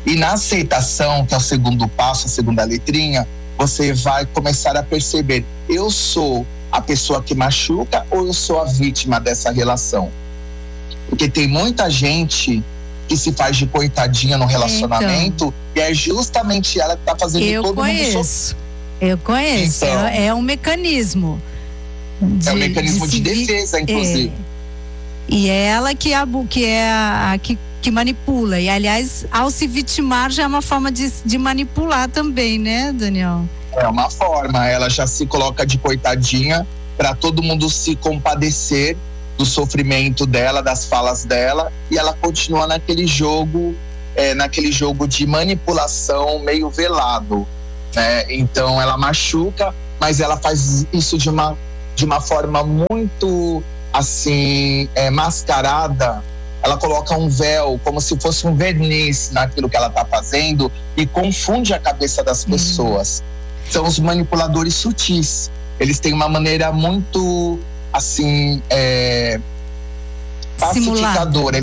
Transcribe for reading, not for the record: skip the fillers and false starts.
E na aceitação, que é o segundo passo, a segunda letrinha, você vai começar a perceber: eu sou a pessoa que machuca ou eu sou a vítima dessa relação? Porque tem muita gente que se faz de coitadinha no relacionamento, e é justamente ela que tá fazendo todo mundo sofrer. Eu conheço, Então, é um mecanismo. É um mecanismo de defesa, inclusive. E é ela que é a que manipula. E, aliás, ao se vitimar já é uma forma de manipular também, né, Daniel? É uma forma, ela já se coloca de coitadinha para todo mundo se compadecer do sofrimento dela, das falas dela, e ela continua naquele jogo de manipulação meio velado, né? Então ela machuca, mas ela faz isso de uma forma muito assim, mascarada. Ela coloca um véu, como se fosse um verniz naquilo que ela está fazendo, e confunde a cabeça das pessoas. São os manipuladores sutis. Eles têm uma maneira muito assim, pacificadora.